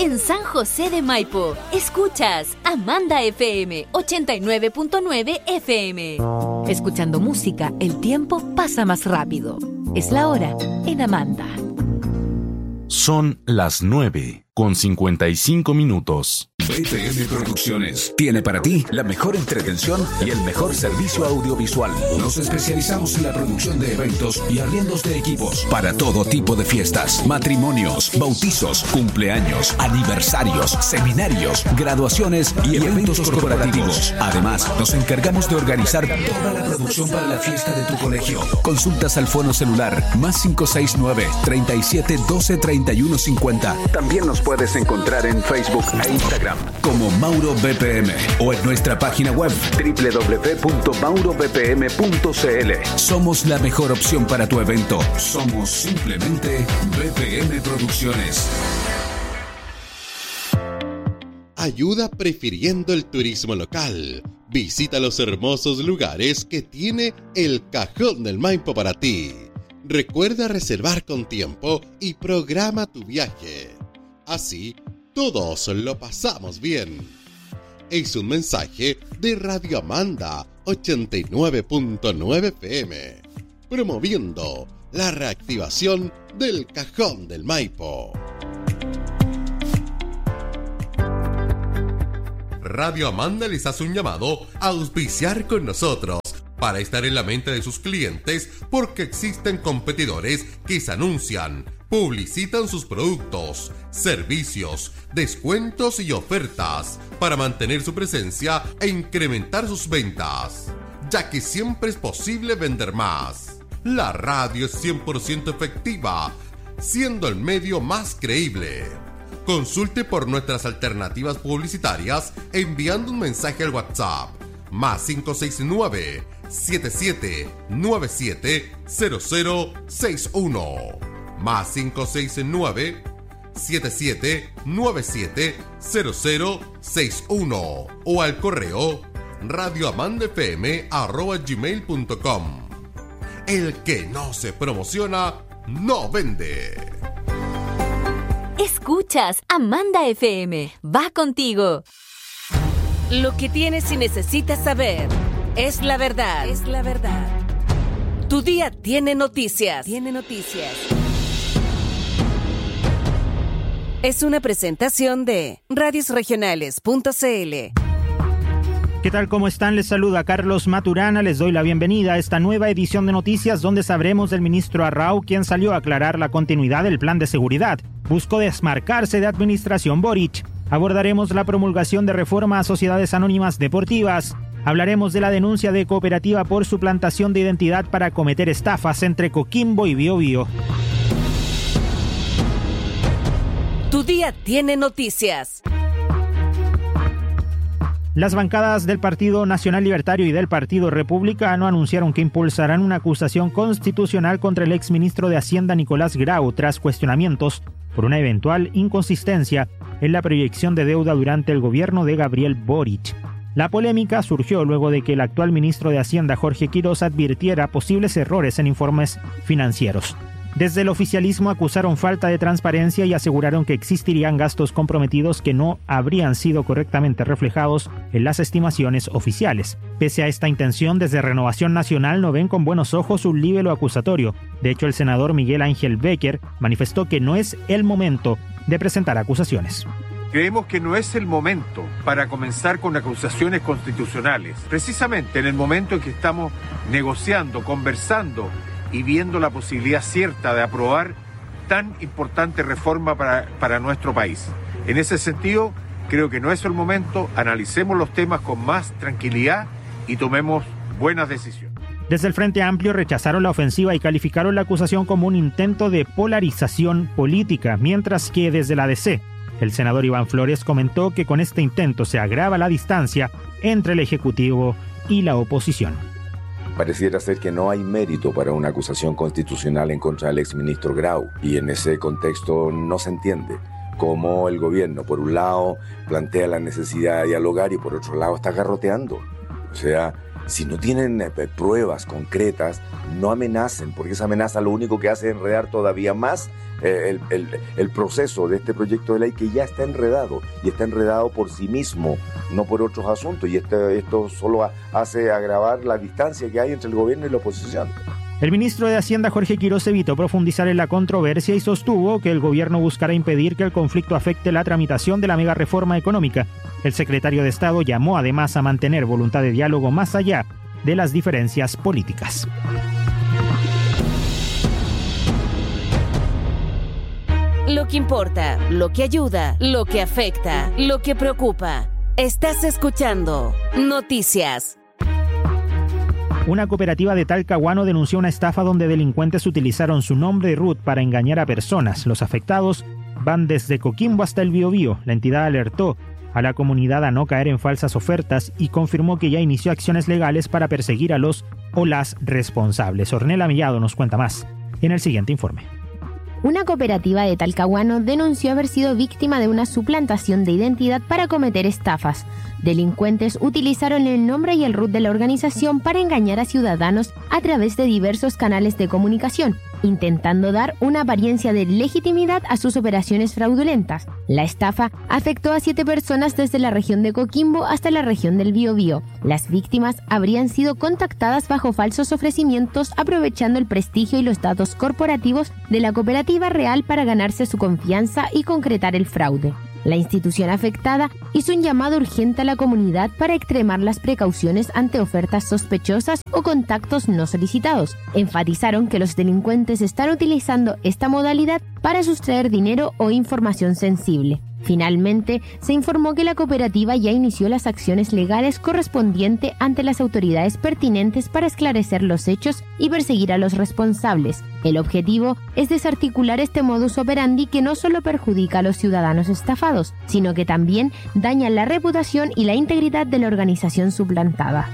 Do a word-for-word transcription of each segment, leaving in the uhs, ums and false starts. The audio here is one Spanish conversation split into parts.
en San José de Maipo. Escuchas Amanda F M ochenta y nueve punto nueve F M. Escuchando música, el tiempo pasa más rápido. Es la hora en Amanda. Son las nueve con cincuenta y cinco minutos. B P M Producciones tiene para ti la mejor entretención y el mejor servicio audiovisual. Nos especializamos en la producción de eventos y arriendos de equipos para todo tipo de fiestas, matrimonios, bautizos, cumpleaños, aniversarios, seminarios, graduaciones y eventos corporativos. Además, nos encargamos de organizar toda la producción para la fiesta de tu colegio. Consultas al fono celular más cinco seis nueve, treinta y siete, doce, treinta y uno cincuenta. También nos puedes encontrar en Facebook e Instagram como Mauro B P M o en nuestra página web doble u doble u doble u punto mauro b p m punto c l. Somos la mejor opción para tu evento. Somos simplemente B P M Producciones. Ayuda prefiriendo el turismo local. Visita los hermosos lugares que tiene el Cajón del Maipo para ti. Recuerda reservar con tiempo y programa tu viaje. Así, todos lo pasamos bien. Es un mensaje de Radio Amanda ochenta y nueve punto nueve F M, promoviendo la reactivación del Cajón del Maipo. Radio Amanda les hace un llamado a auspiciar con nosotros para estar en la mente de sus clientes, porque existen competidores que se anuncian, publicitan sus productos, servicios, descuentos y ofertas para mantener su presencia e incrementar sus ventas, ya que siempre es posible vender más. La radio es cien por ciento efectiva, siendo el medio más creíble. Consulte por nuestras alternativas publicitarias enviando un mensaje al WhatsApp más cinco seis nueve, siete siete nueve siete, cero cero seis uno, más cinco seis nueve, siete siete nueve siete, cero cero seis uno o al correo radioamandafm arroba gmail punto com. El que no se promociona, no vende. Escuchas Amanda F M. Va contigo. Lo que tienes y necesitas saber es la verdad. Es la verdad. Tu día tiene noticias. Tiene noticias. Es una presentación de radios regionales punto c l. ¿Qué tal? ¿Cómo están? Les saluda Carlos Maturana. Les doy la bienvenida a esta nueva edición de noticias donde sabremos del ministro Arrau, quien salió a aclarar la continuidad del plan de seguridad. Buscó desmarcarse de administración Boric. Abordaremos la promulgación de reforma a sociedades anónimas deportivas. Hablaremos de la denuncia de Cooperativa por suplantación de identidad para cometer estafas entre Coquimbo y Biobío. Tu día tiene noticias. Las bancadas del Partido Nacional Libertario y del Partido Republicano anunciaron que impulsarán una acusación constitucional contra el exministro de Hacienda Nicolás Grau tras cuestionamientos por una eventual inconsistencia en la proyección de deuda durante el gobierno de Gabriel Boric. La polémica surgió luego de que el actual ministro de Hacienda, Jorge Quiroz, advirtiera posibles errores en informes financieros. Desde el oficialismo acusaron falta de transparencia y aseguraron que existirían gastos comprometidos que no habrían sido correctamente reflejados en las estimaciones oficiales. Pese a esta intención, desde Renovación Nacional no ven con buenos ojos un libelo acusatorio. De hecho, el senador Miguel Ángel Becker manifestó que no es el momento de presentar acusaciones. Creemos que no es el momento para comenzar con acusaciones constitucionales, precisamente en el momento en que estamos negociando, conversando y viendo la posibilidad cierta de aprobar tan importante reforma para, para nuestro país. En ese sentido, creo que no es el momento, analicemos los temas con más tranquilidad y tomemos buenas decisiones. Desde el Frente Amplio rechazaron la ofensiva y calificaron la acusación como un intento de polarización política, mientras que desde la A D C, el senador Iván Flores comentó que con este intento se agrava la distancia entre el Ejecutivo y la oposición. Pareciera ser que no hay mérito para una acusación constitucional en contra del exministro Grau, y en ese contexto no se entiende cómo el gobierno, por un lado, plantea la necesidad de dialogar y por otro lado está garroteando. O sea, Si no tienen eh, pruebas concretas, no amenacen, porque esa amenaza lo único que hace es enredar todavía más eh, el, el, el proceso de este proyecto de ley que ya está enredado, y está enredado por sí mismo, no por otros asuntos, y este, esto solo a, hace agravar la distancia que hay entre el gobierno y la oposición. El ministro de Hacienda, Jorge Quiroz, evitó profundizar en la controversia y sostuvo que el gobierno buscará impedir que el conflicto afecte la tramitación de la mega reforma económica. El secretario de Estado llamó además a mantener voluntad de diálogo más allá de las diferencias políticas. Lo que importa, lo que ayuda, lo que afecta, lo que preocupa. Estás escuchando Noticias. Una cooperativa de Talcahuano denunció una estafa donde delincuentes utilizaron su nombre y R U T para engañar a personas. Los afectados van desde Coquimbo hasta el Biobío. La entidad alertó a la comunidad a no caer en falsas ofertas y confirmó que ya inició acciones legales para perseguir a los o las responsables. Ornella Mellado nos cuenta más en el siguiente informe. Una cooperativa de Talcahuano denunció haber sido víctima de una suplantación de identidad para cometer estafas. Delincuentes utilizaron el nombre y el R U T de la organización para engañar a ciudadanos a través de diversos canales de comunicación, intentando dar una apariencia de legitimidad a sus operaciones fraudulentas. La estafa afectó a siete personas desde la región de Coquimbo hasta la región del Biobío. Las víctimas habrían sido contactadas bajo falsos ofrecimientos, aprovechando el prestigio y los datos corporativos de la cooperativa real para ganarse su confianza y concretar el fraude. La institución afectada hizo un llamado urgente a la comunidad para extremar las precauciones ante ofertas sospechosas o contactos no solicitados. Enfatizaron que los delincuentes están utilizando esta modalidad para sustraer dinero o información sensible. Finalmente, se informó que la cooperativa ya inició las acciones legales correspondientes ante las autoridades pertinentes para esclarecer los hechos y perseguir a los responsables. El objetivo es desarticular este modus operandi que no solo perjudica a los ciudadanos estafados, sino que también daña la reputación y la integridad de la organización suplantada.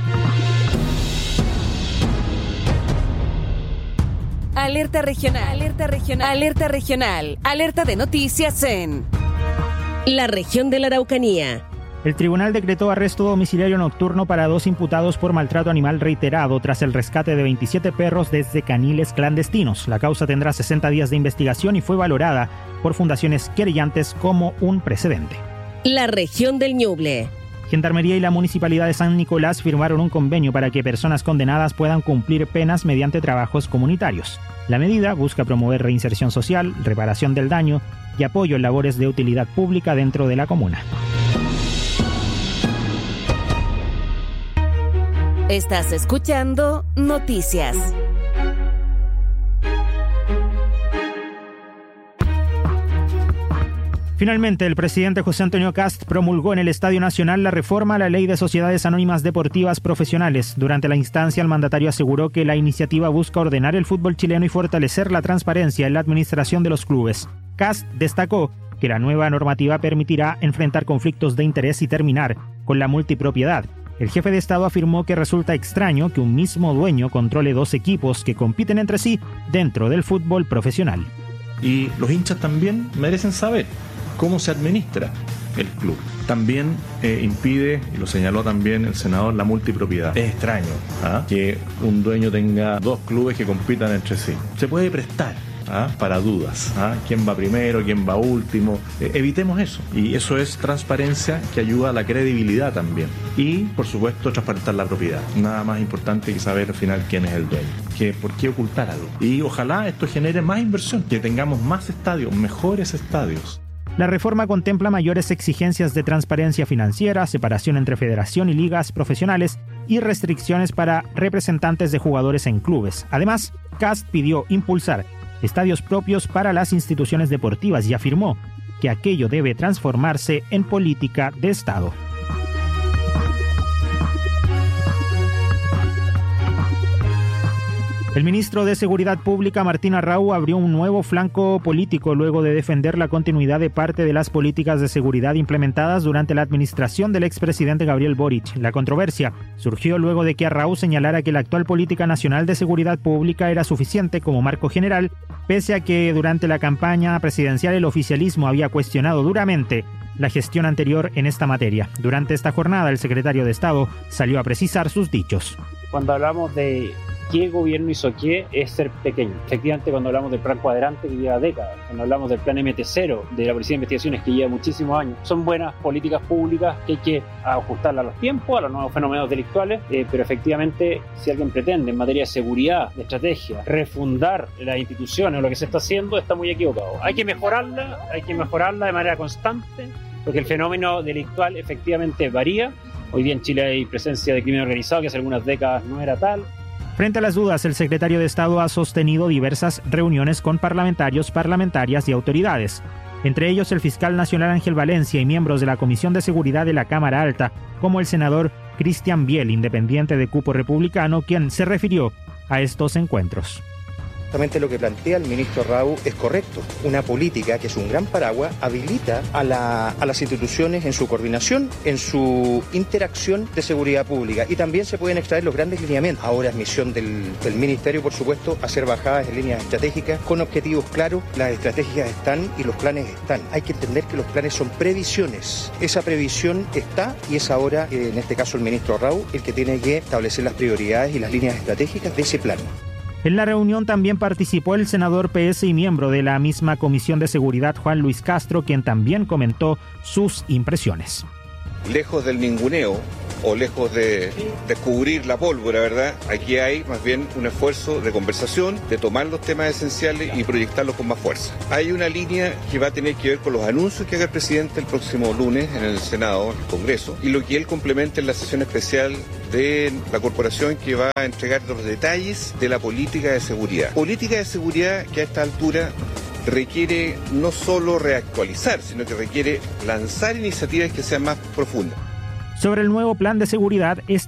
Alerta regional, alerta regional, alerta regional, alerta de noticias en la región de la Araucanía. El tribunal decretó arresto domiciliario nocturno para dos imputados por maltrato animal reiterado tras el rescate de veintisiete perros desde caniles clandestinos. La causa tendrá sesenta días de investigación y fue valorada por fundaciones querellantes como un precedente. La región del Ñuble. Gendarmería y la Municipalidad de San Nicolás firmaron un convenio para que personas condenadas puedan cumplir penas mediante trabajos comunitarios. La medida busca promover reinserción social, reparación del daño y apoyo en labores de utilidad pública dentro de la comuna. Estás escuchando Noticias. Finalmente, el presidente José Antonio Kast promulgó en el Estadio Nacional la reforma a la Ley de Sociedades Anónimas Deportivas Profesionales. Durante la instancia, el mandatario aseguró que la iniciativa busca ordenar el fútbol chileno y fortalecer la transparencia en la administración de los clubes. Kast destacó que la nueva normativa permitirá enfrentar conflictos de interés y terminar con la multipropiedad. El jefe de Estado afirmó que resulta extraño que un mismo dueño controle dos equipos que compiten entre sí dentro del fútbol profesional. Y los hinchas también merecen saber cómo se administra el club. También eh, impide, y lo señaló también el senador, la multipropiedad. Es extraño ¿ah? que un dueño tenga dos clubes que compitan entre sí. Se puede prestar ¿ah? para dudas. ¿ah? ¿Quién va primero? ¿Quién va último? Eh, evitemos eso. Y eso es transparencia que ayuda a la credibilidad también. Y, por supuesto, transparentar la propiedad. Nada más importante que saber al final quién es el dueño. Que, ¿por qué ocultar algo? Y ojalá esto genere más inversión, que tengamos más estadios, mejores estadios. La reforma contempla mayores exigencias de transparencia financiera, separación entre federación y ligas profesionales y restricciones para representantes de jugadores en clubes. Además, Kast pidió impulsar estadios propios para las instituciones deportivas y afirmó que aquello debe transformarse en política de Estado. El ministro de Seguridad Pública, Martín Arrau, abrió un nuevo flanco político luego de defender la continuidad de parte de las políticas de seguridad implementadas durante la administración del expresidente Gabriel Boric. La controversia surgió luego de que Arrau señalara que la actual política nacional de seguridad pública era suficiente como marco general, pese a que durante la campaña presidencial el oficialismo había cuestionado duramente la gestión anterior en esta materia. Durante esta jornada, el secretario de Estado salió a precisar sus dichos. Cuando hablamos de qué gobierno hizo qué, es ser pequeño. Efectivamente, cuando hablamos del plan cuadrante que lleva décadas, cuando hablamos del plan M T cero, de la Policía de Investigaciones que lleva muchísimos años, son buenas políticas públicas que hay que ajustarlas a los tiempos, a los nuevos fenómenos delictuales, eh, pero efectivamente, si alguien pretende en materia de seguridad, de estrategia, refundar las instituciones o lo que se está haciendo, está muy equivocado. Hay que mejorarla, hay que mejorarla de manera constante, porque el fenómeno delictual efectivamente varía. Hoy día en Chile hay presencia de crimen organizado que hace algunas décadas no era tal. Frente a las dudas, el secretario de Estado ha sostenido diversas reuniones con parlamentarios, parlamentarias y autoridades. Entre ellos el fiscal nacional Ángel Valencia y miembros de la Comisión de Seguridad de la Cámara Alta, como el senador Cristian Biel, independiente de cupo republicano, quien se refirió a estos encuentros. Exactamente lo que plantea el ministro Rau es correcto. Una política que es un gran paraguas habilita a, la, a las instituciones en su coordinación, en su interacción de seguridad pública, y también se pueden extraer los grandes lineamientos. Ahora es misión del, del ministerio, por supuesto, hacer bajadas en líneas estratégicas con objetivos claros. Las estrategias están y los planes están. Hay que entender que los planes son previsiones. Esa previsión está y es ahora, eh, en este caso el ministro Rau, el que tiene que establecer las prioridades y las líneas estratégicas de ese plan. En la reunión también participó el senador P S y miembro de la misma Comisión de Seguridad, Juan Luis Castro, quien también comentó sus impresiones. Lejos del ninguneo o lejos de descubrir la pólvora, ¿verdad? Aquí hay más bien un esfuerzo de conversación, de tomar los temas esenciales y proyectarlos con más fuerza. Hay una línea que va a tener que ver con los anuncios que haga el presidente el próximo lunes en el Senado, en el Congreso, y lo que él complemente en la sesión especial de la corporación, que va a entregar los detalles de la política de seguridad. Política de seguridad que a esta altura requiere no solo reactualizar, sino que requiere lanzar iniciativas que sean más profundas. Sobre el nuevo plan de seguridad, este